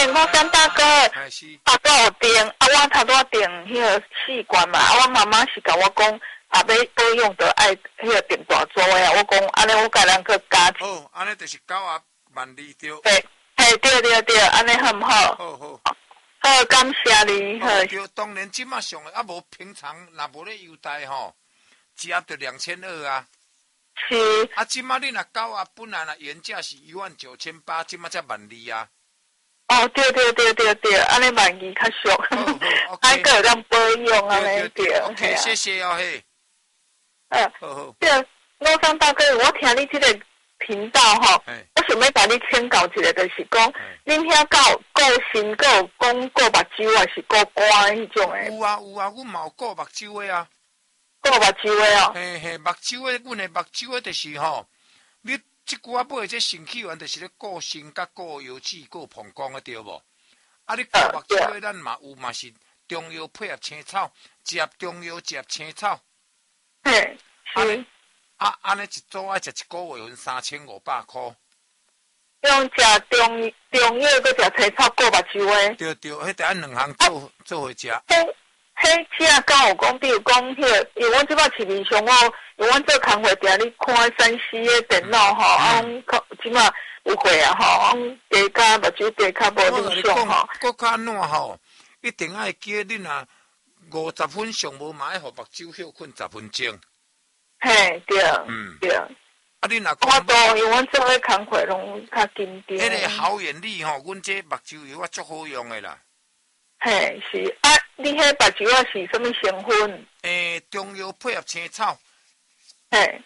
我三大哥，啊，都有订，啊，我头拄订迄个试管嘛，啊，我妈妈是甲我讲，啊，要用着爱迄个订大组的啊，我讲安尼我甲人去加。 好，安尼就是92,200对。 嘿，对，安尼好唔好？ 好。 好，感谢你。好， 对，当然即马上啊，无平常若无咧优待吼，只要着2200啊。 是。 啊，即马你若92本来若原价是19800，即马才12000啊。 哦，对，安尼12000较俗，还个有当保养安尼对。 OK， 谢谢哦嘿。好。 对，老三大哥，我听你这个频道吼，我想要甲你请教一个，就是讲，恁遐顾身顾讲顾目睭还是顾肝迄种诶？ 有啊，阮嘛有顾目睭的啊。 顾目睭的哦。 嘿，目睭的，阮的目睭的就是吼，你即句仔尾这身体完就是咧顾身甲顾腰子顾膀胱的对无？啊，你顾目睭的咱嘛有嘛是中药配合青草，食中药食青草。 嘿，是。 安尼一组爱食一个月份3500块。 用食中药搁食青草顾目睭的。 对，迄得按两项做伙食。 迄只敢有讲，比如讲迄个，因为阮即摆市面上因为阮做工会定你看3C的电脑吼，即摆有货啊吼，加目睭加较无理想吼。 搁较安怎吼？一定爱记恁啊，50分上无嘛爱互目睭休困10分钟。 嘿，对，对。 啊，你若我都因为阮做迄工会拢较紧张。 迄个好眼力吼，阮这目睭油啊足好用的啦。 嘿，是啊，你迄目睭啊是什么成分？ 中药配合青草。 嘿，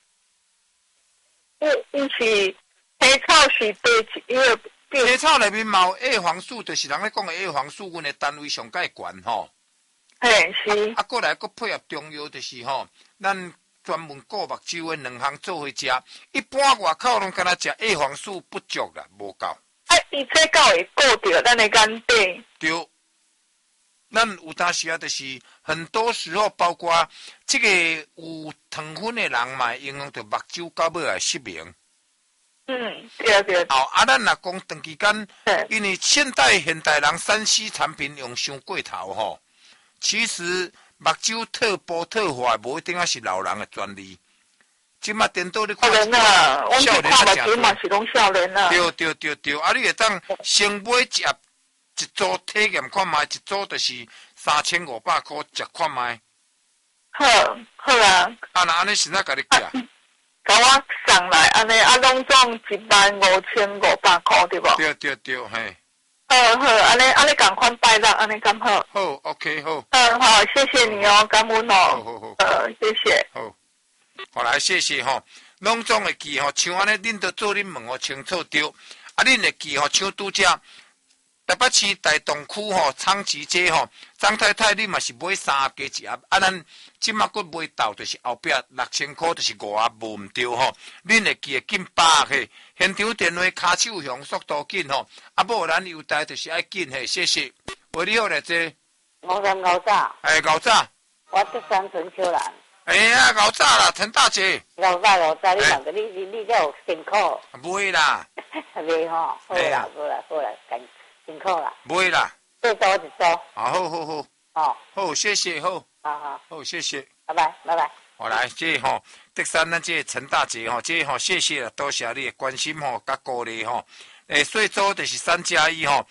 伊是青草是青草内面嘛有叶黄素，就是人咧讲的叶黄素，阮的单位上介悬吼。 嘿，是。 啊，过来搁配合中药，就是吼，咱专门顾目睭的两项做伙食。一般外口拢敢若食叶黄素不足啦，无够。 啊，伊这够会顾着咱的眼底。 对。咱有当时啊，就是很多时候，包括这个有糖分的人嘛，影响到目睭到尾来失明。 对。 啊，咱若讲长期间，因为现代人3C 产品用伤过头吼，其实目睭特薄特坏，无一定啊是老人的专利。即马颠倒你看， 少年啊，我看目睭嘛是拢少年啊。 对，啊，你会当先买一组体验看卖，一组就是3500块，食看卖。 好啊。 啊，那安尼是哪甲你寄？ 甲我送来，安尼啊，拢总15500块对无？ 对，嘿。 好，安尼共款拜六，安尼咁好。 好 ，OK， 好。 好，谢谢你哦，感恩哦。 好。 谢谢。 好来，谢谢吼。拢总会记吼，像安尼，恁都做恁问吼清楚对。啊，恁会记吼，像拄只。台北市大同区吼，昌吉街吼，张太太你嘛是买3个一盒，啊，咱即马佫买到，就是后壁6000块，就是5盒，无毋对吼。恁会记得紧把握，现场电话卡手响，速度紧吼。啊，无咱优待就是爱紧嘿，谢谢。喂，你好咧，这。 5早。 5早。 我这三春秋兰。 5早啦，陈大姐。 5早，你两个你叫有辛苦。 不会啦。 袂吼，好啦，辛苦啦。 不会啦。 这周一周。 好。好，谢谢，好，谢谢。 拜拜。 好来，这吼，第三咱这陈大姐吼，这吼谢谢了，多谢你的关心吼，甲鼓励吼。所以做就是3+1吼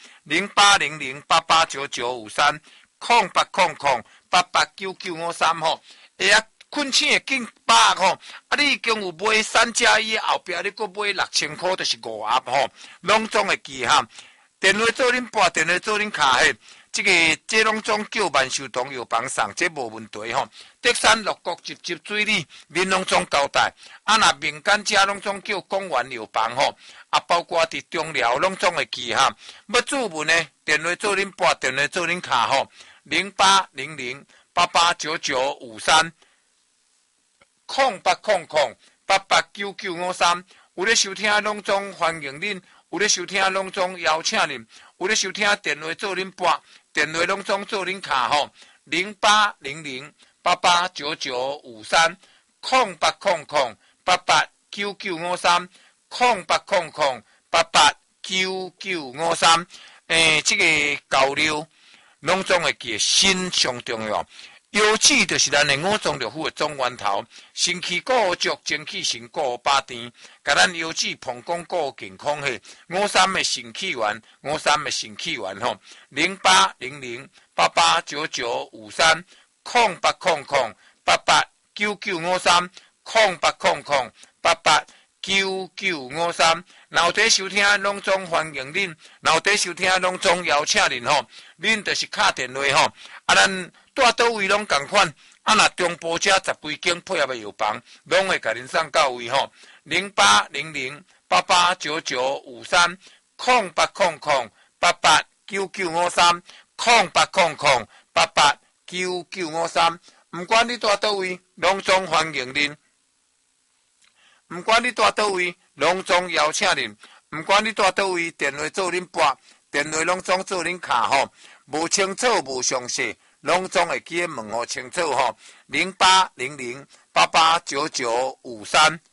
，0800889953，0800889953吼。困醒的紧把握吼，啊！你已经有买3+1后壁，你搁买6000块，就是5盒吼，拢总会记哈。电话做恁拨，电话做恁卡嘿，这拢总叫万寿堂药房送，这无问题吼。德山乐国直接水里，面拢总交代。啊，若民间遮拢总叫公园药房吼，啊，包括伫中寮拢总会记哈。要注文呢，电话做恁拨，电话做恁卡吼，0800889953。0800889953，有咧收听拢总欢迎恁，有咧收听拢总邀请恁，有咧收听电话做恁拨，电话拢总做恁卡吼，0800889953，0800889953，0800889953。 这个交流，拢总会记心上重要。腰子就是咱的五脏六腑的总源头，身躯骨足，精气神骨把甜，甲咱腰子膀胱骨健康嘿。53的肾气元，53的肾气元吼，0800889953 0800889953 老底收听拢总欢迎恁，老底收听拢总邀请恁吼，恁就是敲电话吼，咱住倒位拢共款，若中部车10几间配合的药房，拢会甲恁送到位吼。0800889953 0800889953 0800889953，毋管你住倒位，拢总欢迎恁。毋管你住倒位，拢总邀请恁；毋管你住倒位，电话做恁拨，电话拢总做恁卡吼。无清楚无详细，拢总会记问互清楚吼。0800889953。